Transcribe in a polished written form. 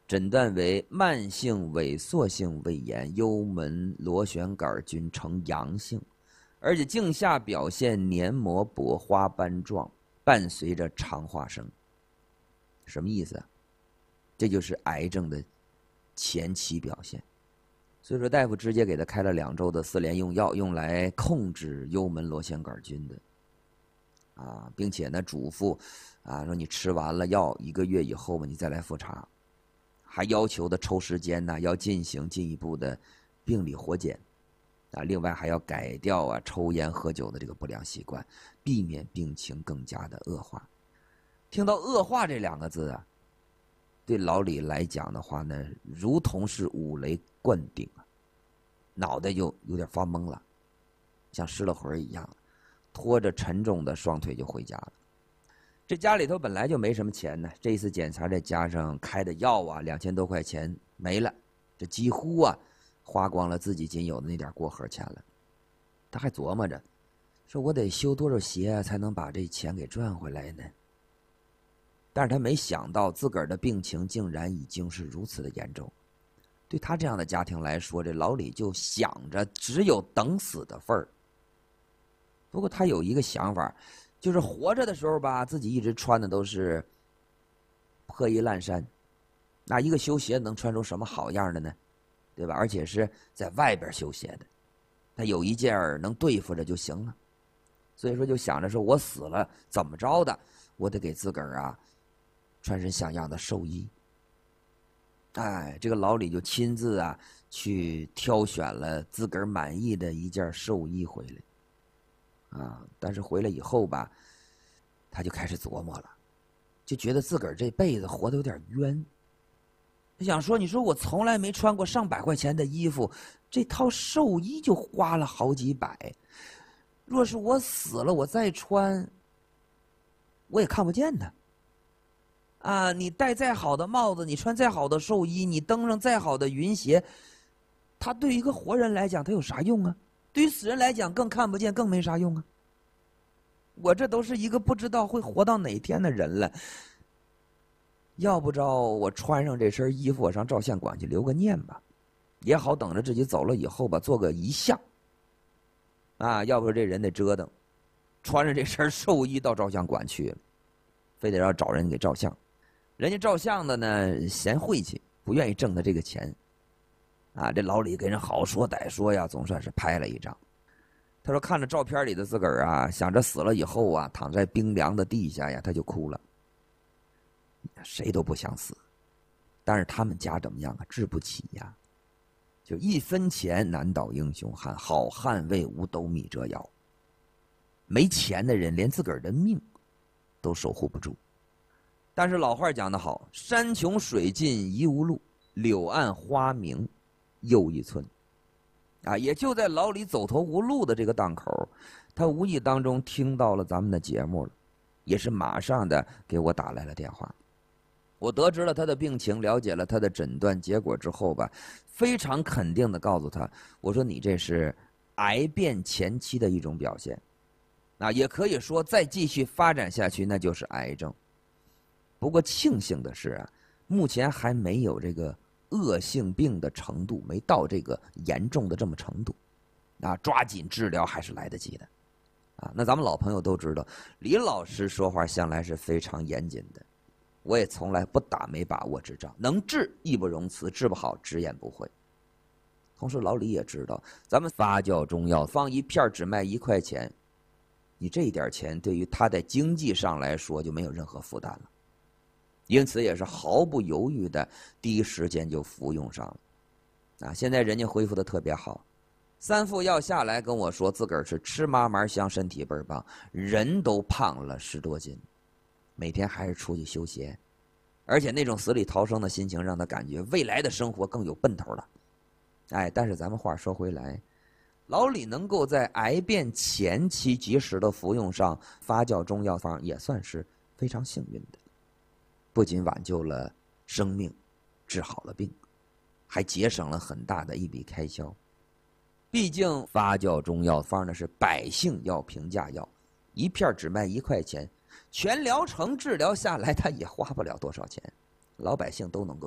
诊断为慢性萎缩性胃炎，幽门螺旋杆菌呈阳性，而且镜下表现黏膜薄花斑状，伴随着肠化生。什么意思啊？这就是癌症的前期表现。所以说大夫直接给他开了2周的4联用药，用来控制幽门螺旋杆菌的。并且呢嘱咐说你吃完了药1个月以后嘛，你再来复查，还要求的抽时间呢要进行进一步的病理活检另外还要改掉抽烟喝酒的这个不良习惯，避免病情更加的恶化。听到恶化这2个字对老李来讲的话呢，如同是五雷灌顶脑袋就有点发懵了，像失了魂一样，拖着沉重的双腿就回家了。这家里头本来就没什么钱呢，这一次检查再加上开的药2000多块钱没了，这几乎花光了自己仅有的那点过河钱了。他还琢磨着，说我得修多少鞋才能把这钱给赚回来呢？但是他没想到自个儿的病情竟然已经是如此的严重。对他这样的家庭来说，这老李就想着只有等死的份儿。不过他有一个想法，就是活着的时候吧，自己一直穿的都是破衣烂衫，那一个修鞋能穿出什么好样的呢？对吧？而且是在外边修鞋的，他有一件能对付着就行了。所以说就想着说，我死了怎么着的，我得给自个儿穿身像样的寿衣。这个老李就亲自去挑选了自个儿满意的一件寿衣回来。但是回来以后吧，他就开始琢磨了，就觉得自个儿这辈子活得有点冤。他想说，你说我从来没穿过上百块钱的衣服，这套寿衣就花了好几百。若是我死了，我再穿，我也看不见他。你戴再好的帽子，你穿再好的寿衣，你登上再好的云鞋，它对于一个活人来讲，它有啥用啊？对于死人来讲，更看不见，更没啥用啊。我这都是一个不知道会活到哪天的人了，要不着我穿上这身衣服，我上照相馆去留个念吧，也好等着自己走了以后吧，做个遗像。要不这人得折腾，穿着这身寿衣到照相馆去，非得要找人给照相。人家照相的呢嫌晦气，不愿意挣他这个钱。这老李跟人好说歹说呀，总算是拍了一张。他说看着照片里的自个儿想着死了以后躺在冰凉的地下呀，他就哭了。谁都不想死，但是他们家怎么样治不起呀。就1分钱难倒英雄汉，好汉为五斗米折腰。没钱的人连自个儿的命都守护不住。但是老话讲得好，山穷水尽疑无路，柳暗花明又一村。也就在老李走投无路的这个档口，他无意当中听到了咱们的节目了，也是马上的给我打来了电话。我得知了他的病情，了解了他的诊断结果之后吧，非常肯定的告诉他，我说你这是癌变前期的一种表现，也可以说再继续发展下去那就是癌症。不过庆幸的是目前还没有这个恶性病的程度，没到这个严重的这么程度，抓紧治疗还是来得及的。那咱们老朋友都知道，李老师说话向来是非常严谨的，我也从来不打没把握之仗，能治义不容辞，治不好直言不讳。同时老李也知道，咱们发酵中药方一片只卖1块钱，你这一点钱对于他在经济上来说就没有任何负担了，因此也是毫不犹豫的第一时间就服用上了。现在人家恢复的特别好，3副药下来跟我说自个儿是吃嘛嘛香，身体倍儿棒，人都胖了10多斤，每天还是出去修鞋，而且那种死里逃生的心情让他感觉未来的生活更有奔头了。但是咱们话说回来，老李能够在癌变前期及时的服用上发酵中药方，也算是非常幸运的，不仅挽救了生命，治好了病，还节省了很大的一笔开销。毕竟发酵中药方呢是百姓药平价药，一片只卖1块钱，全疗程治疗下来他也花不了多少钱，老百姓都能够